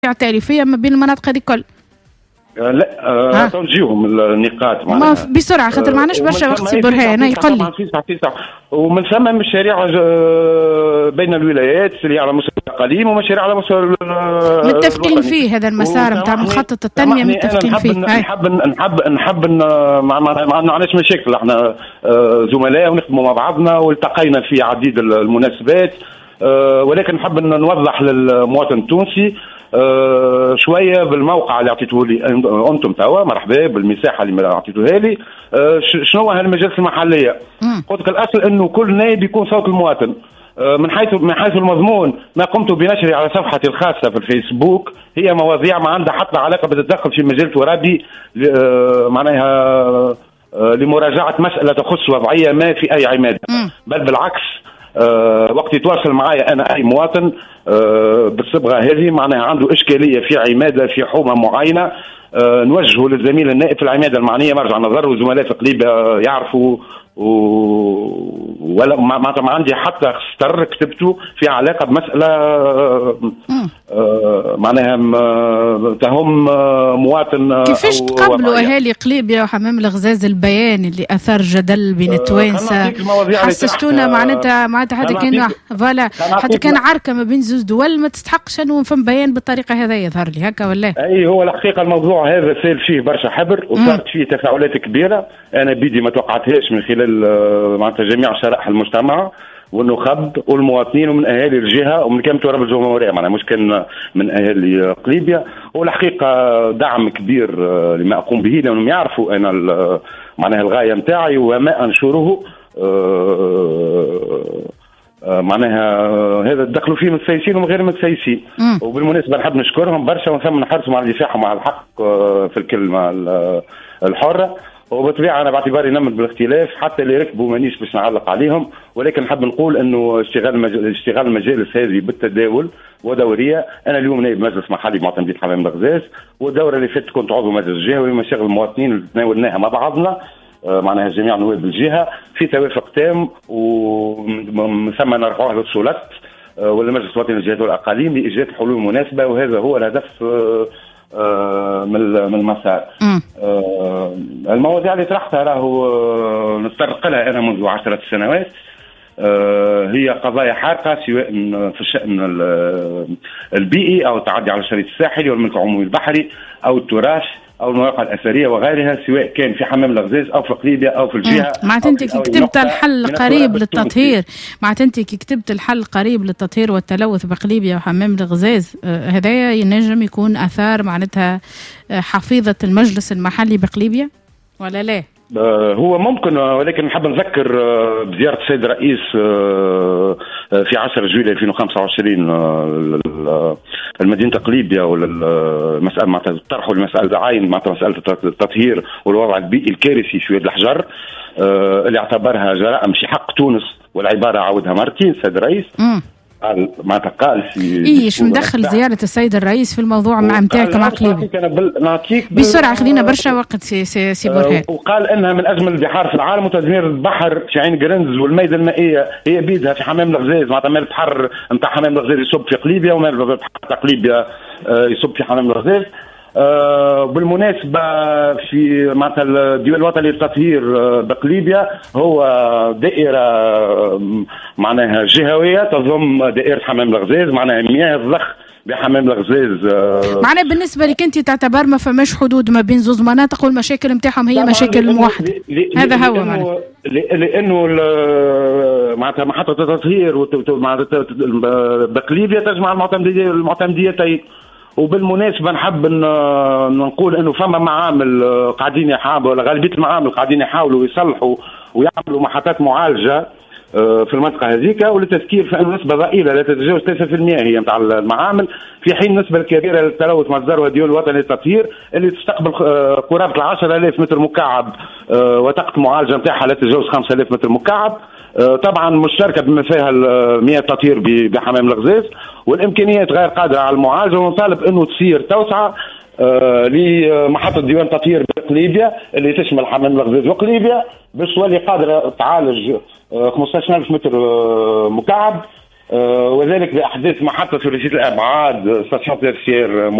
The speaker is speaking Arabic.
تعريفيه ما بين المناطق هذه الكل. لا تنجيهم النقاط ما بسرعه خاطر ما عندناش برشا وقت. سي برهان يقول لي ومن ثم مشاريع بين الولايات اللي على مستوى الاقاليم ومشاريع على مستوى متفقين فيه. هذا المسار نتاع مخطط التنميه متفقين فيه. نحب ما عندناش مشاكل، احنا زملاء ونخدموا مع بعضنا والتقينا في عديد المناسبات، ولكن نحب نوضح للمواطن التونسي شويه بالموقع اللي عطيته لي انتم توا. مرحبا بالمساحه اللي عطيتوها لي. شنو هو المجالس المحليه؟ قلت لك الاصل انه كل نائب يكون صوت المواطن. من حيث المضمون ما قمت بنشره على صفحتي الخاصه في الفيسبوك هي مواضيع ما عندها حتى علاقه بالتدخل في مجال ترابي، معناها لمراجعه مساله تخص وضعيه ما في اي عماده، بل بالعكس. وقت يتواصل معايا انا اي مواطن بالصبغه هذه معناها عنده اشكاليه في عماده في حومه معينه، نوجهه للزميل النائب في العماده المعنيه مرجع نظر، وزملاء في قليب يعرفوا ولا ما عندي حتى سطر كتبته في علاقه بمساله معناها تهم مواطن. كيفاش تقبلوا اهالي قليبيا وحمام الغزاز البيان اللي اثار جدل بين التوانسه؟ حسستونا معناتها حتى كان عركه ما بين زوج دول ما تستحقش انه نفهم بيان بالطريقه هذه. يظهر لي هكا ولا اي هو الحقيقه الموضوع هذا سال فيه برشا حبر وصارت فيه تفاعلات كبيره. انا بيدي ما توقعتهاش من خلال معناتها جميع شرائح المجتمع والنخب والمواطنين ومن اهالي الجهه ومن كامل تراب الجمهوريه، معناها مش كان من اهالي قليبيا. والحقيقه دعم كبير لما اقوم به لانهم يعرفوا انا معناها الغايه نتاعي وما انشره. معناها هذا دخلوا فيه متسيسين ومن غير متسيسين. وبالمناسبه نحب نشكرهم برشا ونثم نحرصوا على دفاعهم على الحق في الكلمه الحره. وبالطبيعه انا باعتباري نمت بالاختلاف حتى اللي ركبوا مانيش باش نعلق عليهم، ولكن نحب نقول انه اشتغال المجالس هذه بالتداول ودوريه. انا اليوم نائب مجلس محلي بمعتمديه حمام الغزاز، والدوره اللي فاتت كنت عضو مجلس جهوي، مشاغل المواطنين اللي تناولناها مع بعضنا معناها جميع نواب الجهه في توافق تام، ومن ثم نرفعوها للسلطات والمجلس الوطني للجهات والاقاليم لايجاد حلول مناسبه، وهذا هو الهدف من المسار. المواضيع اللي طرحتها راهو نتطرق لها انا منذ 10 سنوات. هي قضايا حارقه سواء في الشان البيئي او التعدي على الشريط الساحلي والملك العمومي البحري او التراث او المواقع الاثريه وغيرها، سواء كان في حمام الغزاز او في قليبيا او في الجهه. معناتها انت كي كتبت الحل قريب للتطهير، معناتها انت كي كتبت الحل قريب للتطهير والتلوث بقليبيا وحمام الغزاز، هذايا ينجم يكون اثار معناتها حفيظه المجلس المحلي بقليبيا ولا لا؟ هو ممكن، ولكن نحب نذكر بزيارة السيد الرئيس في 10 جويلية 2025 المدينة قليبيا، والمسألة مع طرحوا المسألة عين مع مسألة التطهير والوضع البيئي الكارثي في واد الحجر اللي اعتبرها جرائم في حق تونس، والعبارة عاودها مرتين السيد الرئيس. ما تقال شو مدخل زيارة السيد الرئيس في الموضوع مع نتاعك مع قليبيا؟ بسرعة خلينا برشا وقت سي برهان. وقال انها من اجمل البحار في العالم، وتدمير البحر في عين جرنز والميدة المائية هي بيدها في حمام الغزاز، معناتها مال البحر نتاع حمام الغزاز يصب في قليبيا ومال البحر نتاع قليبيا يصب في حمام الغزاز. بالمناسبة في معناتها الديوان الوطني للتطهير بقليبيا هو دائرة معناها جهوية تضم دائرة حمام الغزاز، معناها مياه الضخ بحمام الغزاز. معناها بالنسبة لك أنت تعتبر ما فماش حدود ما بين زوز مناطق والمشاكل نتاعهم هي مشاكل موحدة؟ هذا هو معناها لأنه معناتها محطة التطهير بقليبيا تجمع المعتمديتين. وبالمناسبة نحب نقول انه فما معامل قاعدين يحاولوا، ولا غالبية المعامل قاعدين يحاولوا يصلحوا ويعملوا محطات معالجة في المنطقة هذيك، وللتذكير فإن نسبة ضئيلة لا تتجاوز 3% هي نتاع المعامل، في حين النسبة الكبيرة للتلوث مصدرها الديوان الوطني للتطهير اللي تستقبل قرابة 10,000 متر مكعب وطاقة معالجة نتاعها لا تتجاوز 5,000 متر مكعب. طبعا مشتركة بما فيها مياه التطهير بحمام الغزاز، والامكانيات غير قادرة على المعالجة، ونطالب انه تصير توسعة لمحطة ديوان تطهير بقليبيا اللي تشمل حمام الغزاز وقليبيا باش تولي قادرة تعالج 15,000 متر مكعب وذلك بأحداث محطة ثلاثية الأبعاد ستاسيون تيرسيير